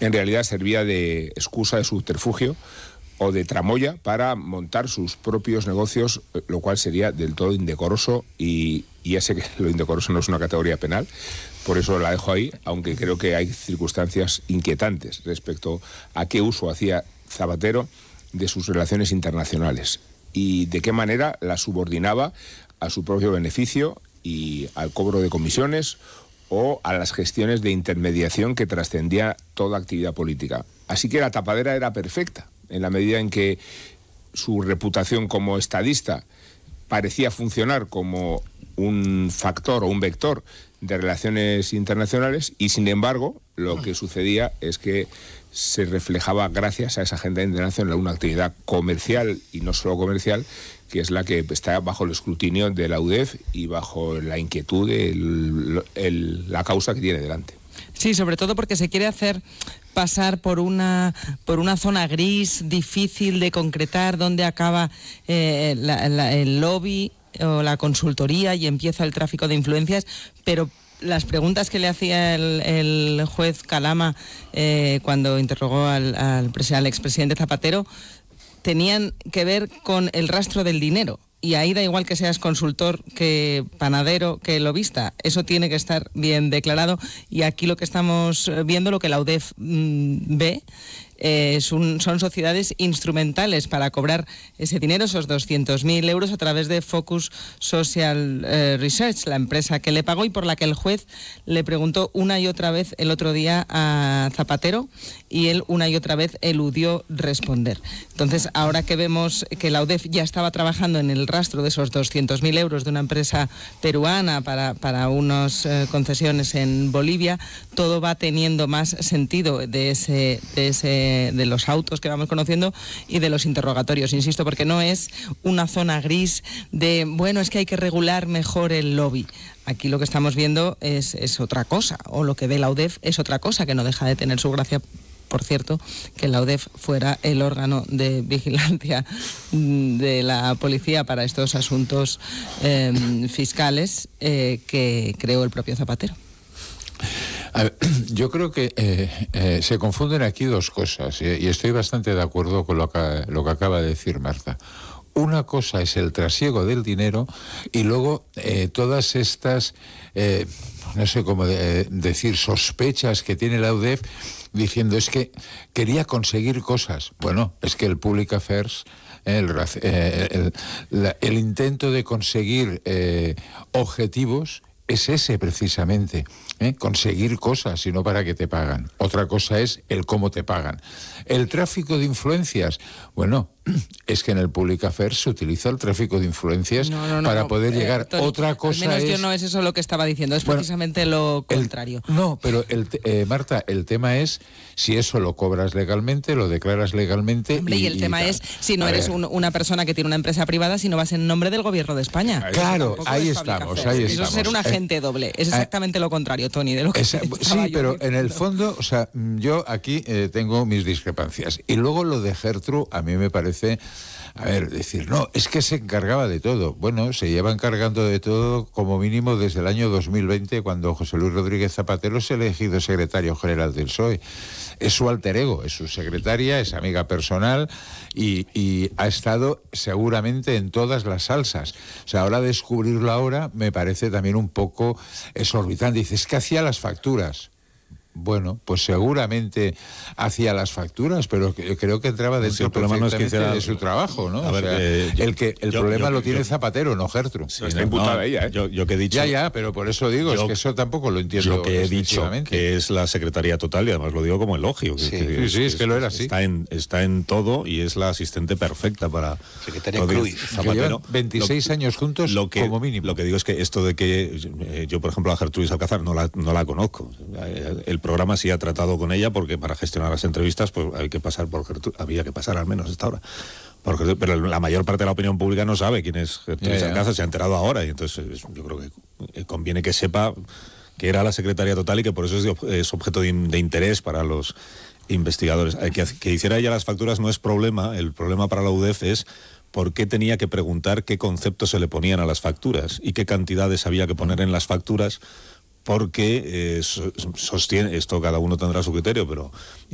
en realidad servía de excusa, de subterfugio o de tramoya para montar sus propios negocios, lo cual sería del todo indecoroso, y ya sé que lo indecoroso no es una categoría penal, por eso la dejo ahí, aunque creo que hay circunstancias inquietantes respecto a qué uso hacía Zapatero de sus relaciones internacionales y de qué manera las subordinaba a su propio beneficio y al cobro de comisiones o a las gestiones de intermediación que trascendía toda actividad política. Así que la tapadera era perfecta, en la medida en que su reputación como estadista parecía funcionar como un factor o un vector de relaciones internacionales, y sin embargo lo que sucedía es que se reflejaba, gracias a esa agenda internacional, una actividad comercial y no solo comercial, que es la que está bajo el escrutinio de la UDEF y bajo la inquietud de la causa que tiene delante. Sí, sobre todo porque se quiere hacer pasar por una zona gris, difícil de concretar, donde acaba el lobby o la consultoría y empieza el tráfico de influencias, pero las preguntas que le hacía el juez Calama cuando interrogó al expresidente Zapatero tenían que ver con el rastro del dinero. Y ahí da igual que seas consultor, que panadero, que lobista. Eso tiene que estar bien declarado. Y aquí lo que estamos viendo, lo que la UDEF ve, son sociedades instrumentales para cobrar ese dinero, esos 200.000 euros, a través de Focus Social Research, la empresa que le pagó y por la que el juez le preguntó una y otra vez el otro día a Zapatero, y él una y otra vez eludió responder. Entonces, ahora que vemos que la UDEF ya estaba trabajando en el rastro de esos 200.000 euros de una empresa peruana para unas concesiones en Bolivia, todo va teniendo más sentido de los autos que vamos conociendo y de los interrogatorios, insisto, porque no es una zona gris de, bueno, es que hay que regular mejor el lobby. Aquí lo que estamos viendo es otra cosa, o lo que ve la UDEF es otra cosa, que no deja de tener su gracia. Por cierto, que la UDEF fuera el órgano de vigilancia de la policía para estos asuntos fiscales que creó el propio Zapatero. A ver, yo creo que se confunden aquí dos cosas, y estoy bastante de acuerdo con lo que acaba de decir Marta. Una cosa es el trasiego del dinero y luego todas estas, no sé cómo decir, sospechas que tiene la UDEF diciendo es que quería conseguir cosas. Bueno, es que el Public Affairs, el intento de conseguir objetivos es ese precisamente, conseguir cosas y no para que te pagan. Otra cosa es el cómo te pagan. El tráfico de influencias, bueno, es que en el Public Affairs se utiliza el tráfico de influencias para poder llegar. Tony, otra cosa al menos es... yo no es eso lo que estaba diciendo, es precisamente lo contrario. No, pero Marta, el tema es si eso lo cobras legalmente, lo declaras legalmente. Hombre, y el tema es si no eres una persona que tiene una empresa privada, si no vas en nombre del gobierno de España. Claro, ahí estamos. Eso es ser un agente doble. Es exactamente lo contrario, Tony, de lo que sí, pero en el fondo, o sea, yo aquí tengo mis discrepancias. Y luego lo de Gertrude, a mí me parece, a ver, decir, no, es que se encargaba de todo. Bueno, se lleva encargando de todo como mínimo desde el año 2020, cuando José Luis Rodríguez Zapatero es elegido secretario general del PSOE. Es su alter ego, es su secretaria, es amiga personal y ha estado seguramente en todas las salsas. O sea, ahora descubrirlo ahora me parece también un poco exorbitante. Dices, ¿qué hacía las facturas? Bueno, pues seguramente hacía las facturas, pero creo que entraba dentro perfectamente de su trabajo, ¿no? El problema lo tiene Zapatero, no Gertrude. Sí, está imputada ella, ¿eh? Yo que he dicho... Ya, pero por eso digo, es que eso tampoco lo entiendo. Lo que he dicho, que es la secretaría total, y además lo digo como elogio. Sí, es que lo era así. Está en todo y es la asistente perfecta para... Secretaria Cruz. Zapatero. 26 años juntos como mínimo. Lo que digo es que esto de que yo, por ejemplo, a Gertrudis Alcázar no la conozco. El programa sí ha tratado con ella porque para gestionar las entrevistas pues había que pasar al menos hasta ahora. Pero la mayor parte de la opinión pública no sabe quién es Gertrudis Alcázar, se ha enterado ahora, y entonces yo creo que conviene que sepa que era la secretaria total y que por eso es objeto de interés para los investigadores. Que hiciera ella las facturas no es problema, el problema para la UDEF es por qué tenía que preguntar qué conceptos se le ponían a las facturas y qué cantidades había que poner en las facturas, porque sostiene, esto cada uno tendrá su criterio, pero